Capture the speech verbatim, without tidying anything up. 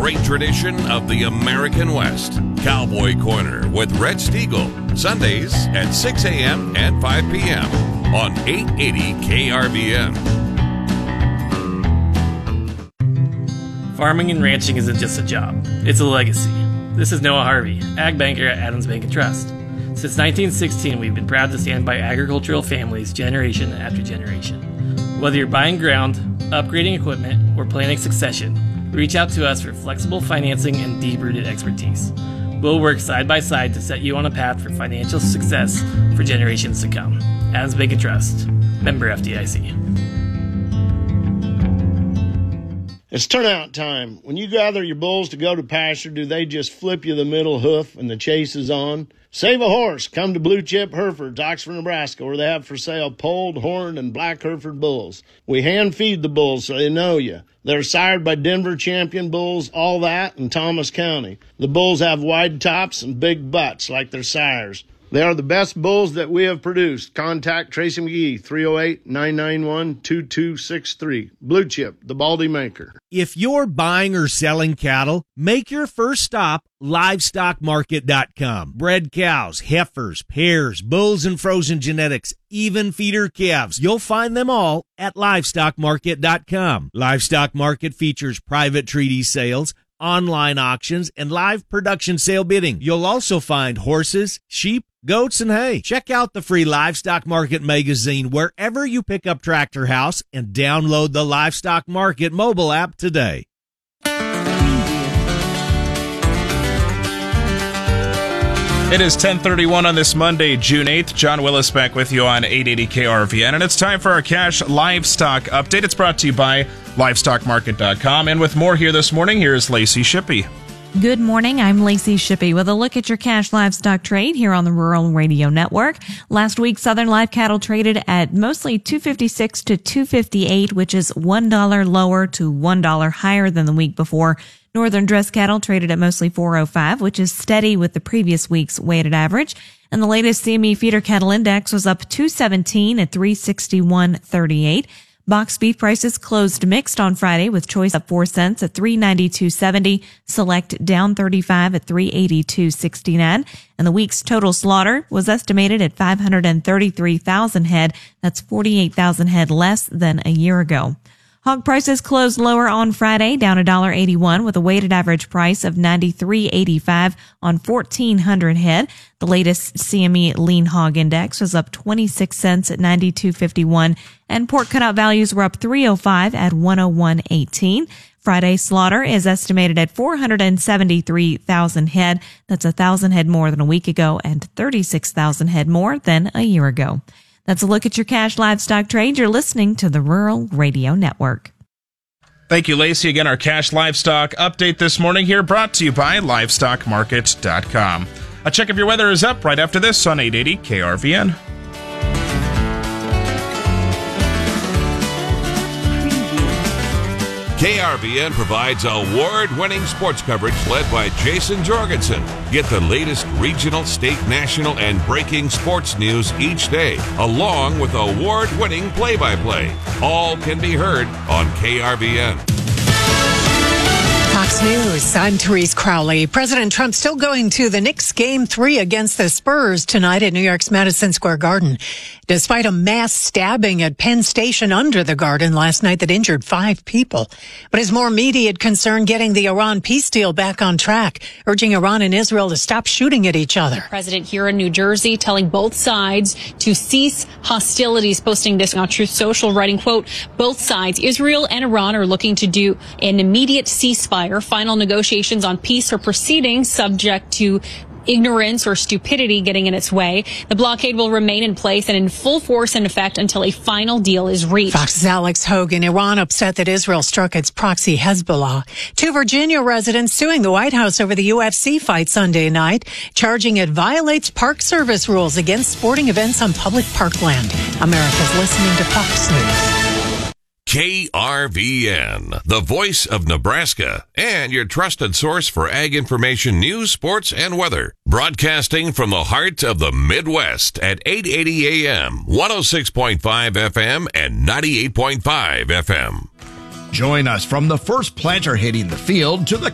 great tradition of the American West. Cowboy Corner with Red Stiegel, Sundays at six a.m. and five p.m. on eight eighty K R V N. Farming and ranching isn't just a job, it's a legacy. This is Noah Harvey, Ag Banker at Adams Bank and Trust. Since nineteen sixteen, we've been proud to stand by agricultural families generation after generation. Whether you're buying ground, upgrading equipment, or planning succession, reach out to us for flexible financing and deep-rooted expertise. We'll work side by side to set you on a path for financial success for generations to come. Adams Bank and Trust, member F D I C. It's turnout time. When you gather your bulls to go to pasture, do they just flip you the middle hoof and the chase is on? Save a horse. Come to Blue Chip Herefords, Oxford, Nebraska, where they have for sale polled, horned, and black Hereford bulls. We hand feed the bulls so they know you. They're sired by Denver champion bulls, all that, in Thomas County. The bulls have wide tops and big butts like their sires. They are the best bulls that we have produced. Contact Tracy McGee, three oh eight, nine nine one, two two six three. Blue Chip, the Baldy maker. If you're buying or selling cattle, make your first stop livestock market dot com. Bred cows, heifers, pairs, bulls and frozen genetics, even feeder calves. You'll find them all at livestock market dot com. Livestock Market features private treaty sales, online auctions, and live production sale bidding. You'll also find horses, sheep, goats, and hay. Check out the free Livestock Market magazine wherever you pick up Tractor House and download the Livestock Market mobile app today. It is ten thirty-one on this Monday, June eighth. John Willis back with you on eight eighty K R V N, and it's time for our cash livestock update. It's brought to you by livestock market dot com, and with more here this morning, here's Lacey Shippey. Good morning, I'm Lacey Shippey with a look at your cash livestock trade here on the Rural Radio Network. Last week, Southern live cattle traded at mostly two fifty-six to two fifty-eight, which is one dollar lower to one dollar higher than the week before. Northern dress cattle traded at mostly four oh five, which is steady with the previous week's weighted average. And the latest C M E feeder cattle index was up two seventeen at three sixty-one thirty-eight. Box beef prices closed mixed on Friday, with choice up four cents at three ninety-two seventy, select down thirty-five at three eighty-two sixty-nine, and the week's total slaughter was estimated at five hundred thirty-three thousand head. That's forty-eight thousand head less than a year ago. Hog prices closed lower on Friday, down one dollar eighty-one, with a weighted average price of ninety-three eighty-five on fourteen hundred head. The latest C M E lean hog index was up twenty-six cents at ninety-two fifty-one, and pork cutout values were up three oh five at one oh one eighteen. Friday slaughter is estimated at four hundred seventy-three thousand head. That's one thousand head more than a week ago and thirty-six thousand head more than a year ago. That's a look at your cash livestock trade. You're listening to the Rural Radio Network. Thank you, Lacey. Again, our cash livestock update this morning here brought to you by livestock market dot com. A check of your weather is up right after this on eight eighty K R V N. K R V N provides award-winning sports coverage led by Jason Jorgensen. Get the latest regional, state, national, and breaking sports news each day, along with award-winning play-by-play. All can be heard on K R V N. Fox News, I'm Therese Crowley. President Trump still going to the Knicks game three against the Spurs tonight at New York's Madison Square Garden. Despite a mass stabbing at Penn Station under the Garden last night that injured five people. But his more immediate concern getting the Iran peace deal back on track, urging Iran and Israel to stop shooting at each other. President here in New Jersey telling both sides to cease hostilities, posting this on Truth Social, writing, quote, both sides, Israel and Iran, are looking to do an immediate ceasefire. Final negotiations on peace are proceeding, subject to ignorance or stupidity getting in its way. The blockade will remain in place and in full force and effect until a final deal is reached. Fox's Alex Hogan. Iran upset that Israel struck its proxy Hezbollah. Two Virginia residents suing the White House over the U F C fight Sunday night, charging it violates Park Service rules against sporting events on public parkland. America's listening to Fox News. K R V N, the voice of Nebraska, and your trusted source for ag information, news, sports, and weather. Broadcasting from the heart of the Midwest at eight eighty A M, one oh six point five F M, and ninety-eight point five F M. Join us from the first planter hitting the field to the